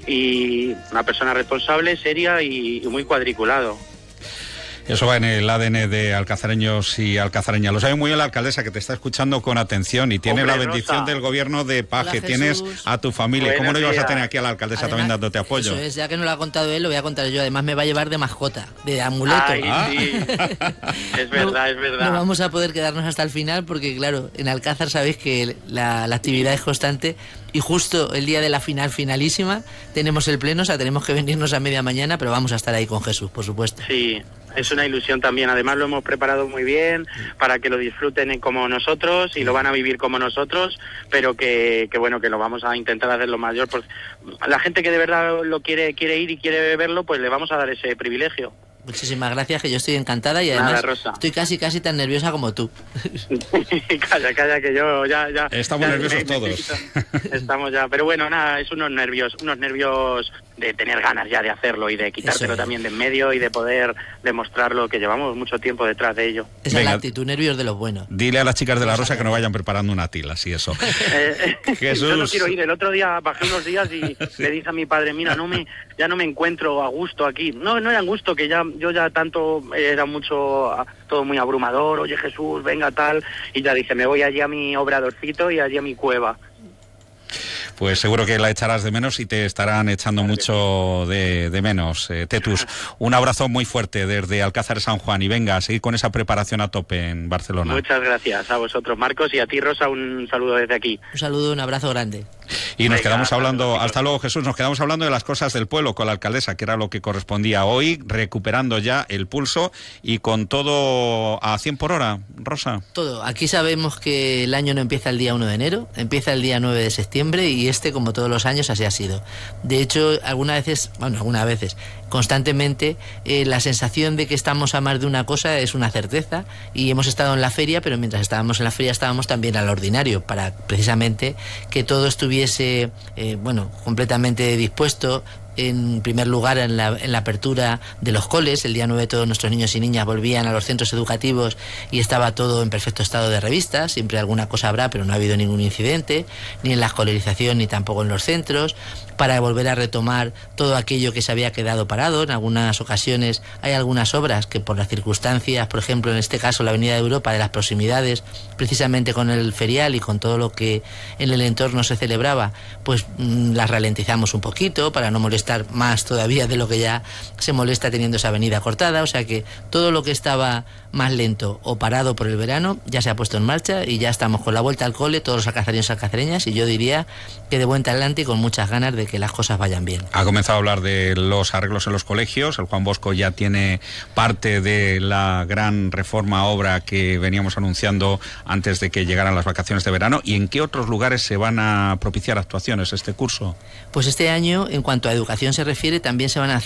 y una persona responsable, seria y muy cuadriculado. Eso va en el ADN de alcazareños y alcazareñas. Lo sabe muy bien la alcaldesa, que te está escuchando con atención y tiene la bendición del gobierno de Paje. Hola, tienes a tu familia. Buenos ¿Cómo no ibas días. a tener aquí a la alcaldesa también dándote apoyo? Eso es, ya que no lo ha contado él, lo voy a contar yo. Además me va a llevar de mascota, de amuleto. Ay, sí. Es verdad, es verdad. No vamos a poder quedarnos hasta el final porque, claro, en Alcázar sabéis que la actividad es constante y justo el día de la finalísima tenemos el pleno, o sea, tenemos que venirnos a media mañana, pero vamos a estar ahí con Jesús, por supuesto. Sí, es una ilusión también. Además lo hemos preparado muy bien para que lo disfruten como nosotros y lo van a vivir como nosotros, pero que bueno, que lo vamos a intentar hacer lo mayor. Pues, la gente que de verdad lo quiere ir y quiere verlo, pues le vamos a dar ese privilegio. Muchísimas gracias, que yo estoy encantada y además Nada, Rosa. estoy casi tan nerviosa como tú. Calla, que yo ya... Estamos nerviosos todos. Estamos ya, pero bueno, nada, es unos nervios de tener ganas ya de hacerlo y de quitártelo también de en medio y de poder demostrarlo, que llevamos mucho tiempo detrás de ello. Esa es la actitud, nervios de los buenos. Dile a las chicas de la Rosa que no vayan preparando una tila, así eso. Jesús. Yo no quiero ir. El otro día bajé unos días y le dije a mi padre, mira, ya no me encuentro a gusto aquí. No era a gusto, que yo ya tanto era mucho, todo muy abrumador. Oye, Jesús, venga, tal. Y ya dije, me voy allí a mi obradorcito y allí a mi cueva. Pues seguro que la echarás de menos y te estarán echando mucho de menos. Tetus, un abrazo muy fuerte desde Alcázar de San Juan y venga a seguir con esa preparación a tope en Barcelona. Muchas gracias a vosotros, Marcos, y a ti, Rosa, un saludo desde aquí. Un saludo, un abrazo grande. Y nos quedamos hablando, hasta luego Jesús, nos quedamos hablando de las cosas del pueblo con la alcaldesa, que era lo que correspondía hoy, recuperando ya el pulso y con todo a 100 por hora, Rosa. Todo. Aquí sabemos que el año no empieza el día 1 de enero, empieza el día 9 de septiembre y como todos los años, así ha sido. De hecho, algunas veces, constantemente, la sensación de que estamos a más de una cosa es una certeza y hemos estado en la feria, pero mientras estábamos en la feria estábamos también al ordinario para precisamente que todo estuviese, completamente dispuesto. En primer lugar, en la apertura de los coles, el día 9 todos nuestros niños y niñas volvían a los centros educativos y estaba todo en perfecto estado de revista. Siempre alguna cosa habrá, pero no ha habido ningún incidente, ni en la escolarización ni tampoco en los centros, para volver a retomar todo aquello que se había quedado parado. En algunas ocasiones hay algunas obras que por las circunstancias, por ejemplo en este caso la Avenida de Europa, de las proximidades, precisamente con el ferial y con todo lo que en el entorno se celebraba, pues las ralentizamos un poquito para no molestar más todavía de lo que ya se molesta teniendo esa avenida cortada. O sea que todo lo que estaba más lento o parado por el verano ya se ha puesto en marcha y ya estamos con la vuelta al cole, todos los alcazareños y alcazareñas, y yo diría que de buen talante y con muchas ganas de que las cosas vayan bien. Ha comenzado a hablar de los arreglos en los colegios. El Juan Bosco ya tiene parte de la gran reforma obra que veníamos anunciando antes de que llegaran las vacaciones de verano. ¿Y en qué otros lugares se van a propiciar actuaciones este curso? Pues este año, en cuanto a educación se refiere, también se van a